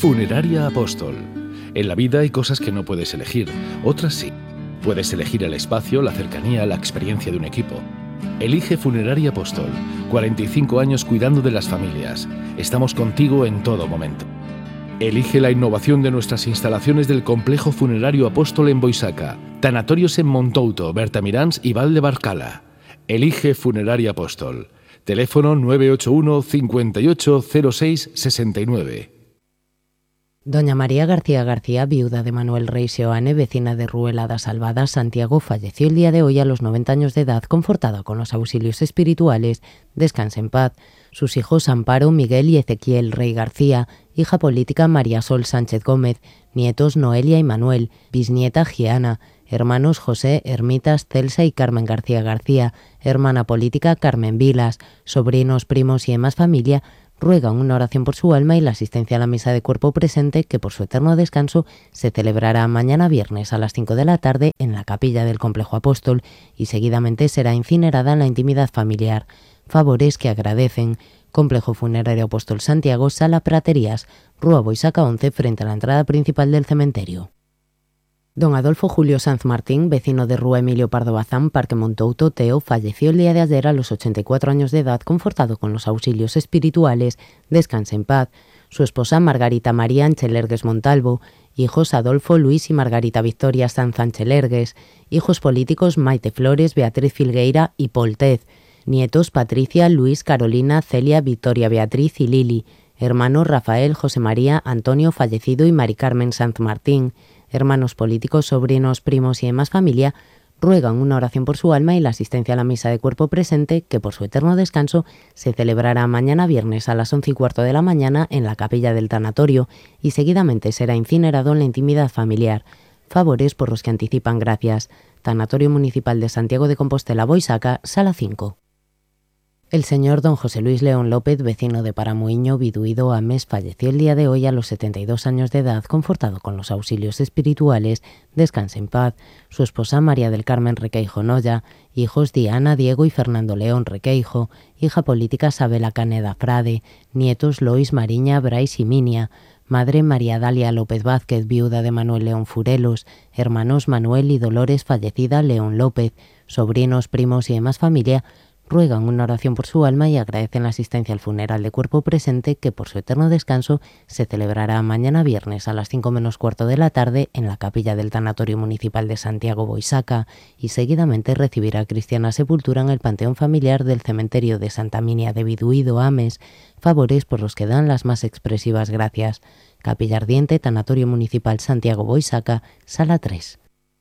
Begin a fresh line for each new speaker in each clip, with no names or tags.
Funeraria Apóstol. En la vida hay cosas que no puedes elegir, otras sí. Puedes elegir el espacio, la cercanía, la experiencia de un equipo. Elige Funeraria Apóstol. 45 años cuidando de las familias. Estamos contigo en todo momento. Elige la innovación de nuestras instalaciones del Complejo Funerario Apóstol en Boisaca, tanatorios en Montouto, Bertamiráns y Val de Barcala. Elige Funeraria Apóstol. Teléfono 981 58 06 69.
Doña María García García, viuda de Manuel Rey Seoane, vecina de Ruela da Salvada, Santiago, falleció el día de hoy a los 90 años de edad, confortada con los auxilios espirituales. Descanse en paz. Sus hijos Amparo, Miguel y Ezequiel Rey García, hija política María Sol Sánchez Gómez, nietos Noelia y Manuel, bisnieta Giana, hermanos José, Ermitas, Celsa y Carmen García García, hermana política Carmen Vilas, sobrinos, primos y demás familia, ruegan una oración por su alma y la asistencia a la misa de cuerpo presente, que por su eterno descanso se celebrará mañana viernes a las 5 de la tarde en la capilla del Complejo Apóstol y seguidamente será incinerada en la intimidad familiar. Favores que agradecen. Complejo Funerario Apóstol Santiago, Sala Praterías, Rúa Boisaca 11, frente a la entrada principal del cementerio. Don Adolfo Julio Sanz Martín, vecino de Rúa Emilio Pardo Bazán, Parque Montouto, Teo, falleció el día de ayer a los 84 años de edad, confortado con los auxilios espirituales. Descanse en paz. Su esposa Margarita María Anchelergues Montalvo, hijos Adolfo, Luis y Margarita Victoria Sanz Anchelergues, hijos políticos Maite Flores, Beatriz Filgueira y Paul Tez, nietos Patricia, Luis, Carolina, Celia, Victoria Beatriz y Lili, hermanos Rafael, José María, Antonio fallecido y Mari Carmen Sanz Martín, hermanos políticos, sobrinos, primos y demás familia, ruegan una oración por su alma y la asistencia a la misa de cuerpo presente, que por su eterno descanso se celebrará mañana viernes a las 11:15 de la mañana en la capilla del tanatorio y seguidamente será incinerado en la intimidad familiar. Favores por los que anticipan gracias. Tanatorio Municipal de Santiago de Compostela, Boisaca, Sala 5. El señor don José Luis León López, vecino de Paramuiño, Viduído, Ames, falleció el día de hoy a los 72 años de edad, confortado con los auxilios espirituales. Descanse en paz. Su esposa María del Carmen Requeijo Noya, hijos Diana, Diego y Fernando León Requeijo, hija política Sabela Caneda Frade, nietos Lois Mariña, Brais y Minia, madre María Dalia López Vázquez, viuda de Manuel León Furelos, hermanos Manuel y Dolores fallecida León López, sobrinos, primos y demás familia, ruegan una oración por su alma y agradecen la asistencia al funeral de cuerpo presente, que por su eterno descanso se celebrará mañana viernes a las 5:15 de la tarde en la capilla del Tanatorio Municipal de Santiago Boisaca y seguidamente recibirá cristiana sepultura en el panteón familiar del cementerio de Santa Minia de Viduído, Ames. Favores por los que dan las más expresivas gracias. Capilla Ardiente, Tanatorio Municipal Santiago Boisaca, Sala 3.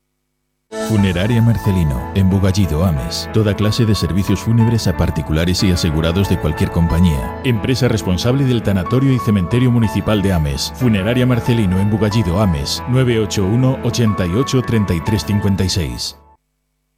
Funeraria Marcelino, en Bugallido, Ames. Toda clase de servicios fúnebres a particulares y asegurados de cualquier compañía. Empresa responsable del Tanatorio y Cementerio Municipal de Ames. Funeraria Marcelino, en Bugallido, Ames. 981 88 33 56.